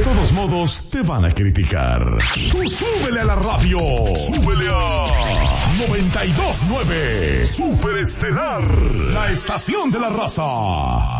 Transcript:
todos modos, te van a criticar. Tú súbele a la radio. Súbele a 92.9. Superestelar, la estación de la raza.